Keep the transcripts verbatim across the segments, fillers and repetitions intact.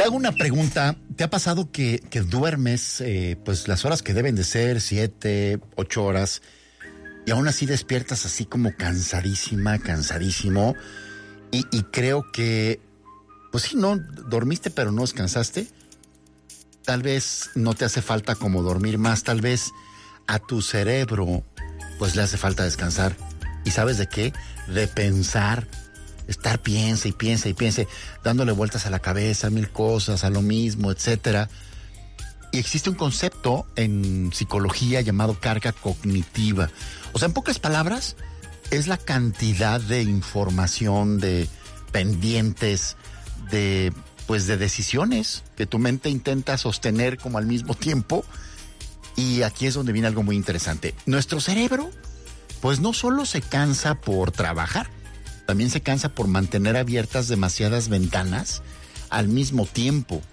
Te hago una pregunta. ¿Te ha pasado que, que duermes eh, pues las horas que deben de ser, siete, ocho horas, y aún así despiertas así como cansadísima, cansadísimo? Y, y creo que, pues sí, no, dormiste pero no descansaste. Tal vez no te hace falta como dormir más, tal vez a tu cerebro pues le hace falta descansar. ¿Y sabes de qué? De pensar. Estar piensa y piensa y piensa, dándole vueltas a la cabeza, mil cosas, a lo mismo, etcétera. Y existe un concepto en psicología llamado carga cognitiva. O sea, en pocas palabras, es la cantidad de información, de pendientes, de, pues, de decisiones que tu mente intenta sostener como al mismo tiempo. Y aquí es donde viene algo muy interesante. Nuestro cerebro, pues, no solo se cansa por trabajar, también se cansa por mantener abiertas demasiadas ventanas al mismo tiempo.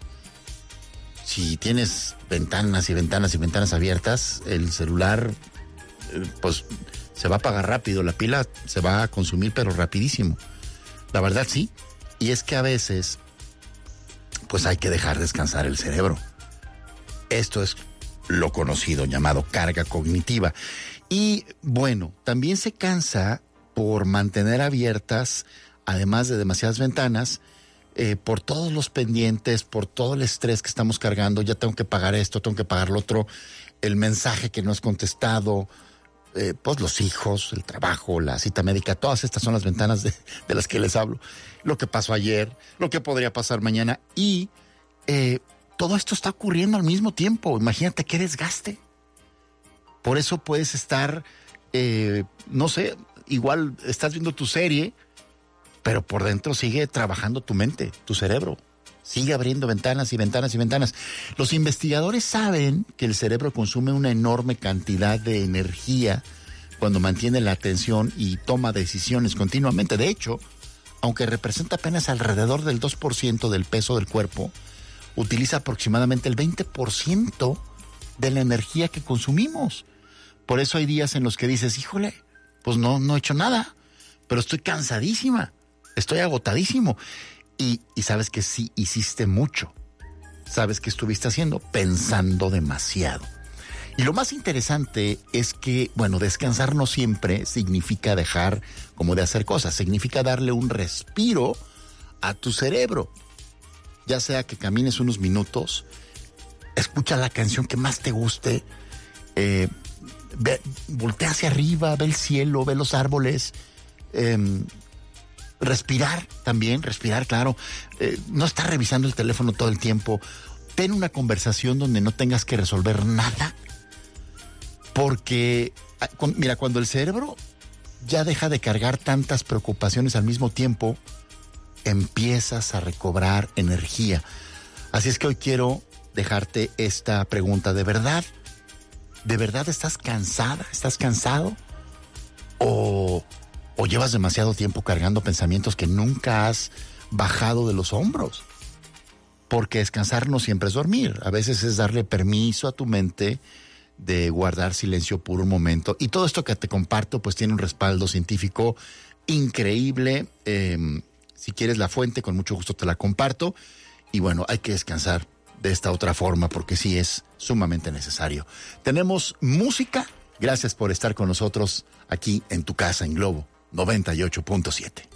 Si tienes ventanas y ventanas y ventanas abiertas, el celular pues se va a apagar rápido, la pila se va a consumir pero rapidísimo. La verdad sí, y es que a veces pues hay que dejar descansar el cerebro. Esto es lo conocido llamado carga cognitiva. Y bueno, también se cansa por mantener abiertas, además de demasiadas ventanas, eh, por todos los pendientes, por todo el estrés que estamos cargando. Ya tengo que pagar esto, tengo que pagar lo otro, el mensaje que no es contestado, eh, pues los hijos, el trabajo, la cita médica, todas estas son las ventanas de, de las que les hablo. Lo que pasó ayer, lo que podría pasar mañana, y eh, todo esto está ocurriendo al mismo tiempo. Imagínate qué desgaste. Por eso puedes estar, eh, no sé, igual estás viendo tu serie, pero por dentro sigue trabajando tu mente, tu cerebro. Sigue abriendo ventanas y ventanas y ventanas. Los investigadores saben que el cerebro consume una enorme cantidad de energía cuando mantiene la atención y toma decisiones continuamente. De hecho, aunque representa apenas alrededor del dos por ciento del peso del cuerpo, utiliza aproximadamente el veinte por ciento de la energía que consumimos. Por eso hay días en los que dices, híjole, pues no, no he hecho nada, pero estoy cansadísima, estoy agotadísimo. Y, y sabes que sí hiciste mucho. Sabes que estuviste haciendo, pensando demasiado. Y lo más interesante es que, bueno, descansar no siempre significa dejar como de hacer cosas. Significa darle un respiro a tu cerebro. Ya sea que camines unos minutos, escucha la canción que más te guste, eh, Ve, voltea hacia arriba, ve el cielo, ve los árboles, eh, respirar también, respirar, claro, eh, no estar revisando el teléfono todo el tiempo. Ten una conversación donde no tengas que resolver nada, porque, mira, cuando el cerebro ya deja de cargar tantas preocupaciones al mismo tiempo, empiezas a recobrar energía. Así es que hoy quiero dejarte esta pregunta: ¿de verdad? ¿De verdad estás cansada? ¿Estás cansado? ¿O, o llevas demasiado tiempo cargando pensamientos que nunca has bajado de los hombros? Porque descansar no siempre es dormir. A veces es darle permiso a tu mente de guardar silencio por un momento. Y todo esto que te comparto pues tiene un respaldo científico increíble. Eh, si quieres la fuente, con mucho gusto te la comparto. Y bueno, hay que descansar de esta otra forma, porque sí es sumamente necesario. Tenemos música. Gracias por estar con nosotros aquí en tu casa en Globo noventa y ocho punto siete.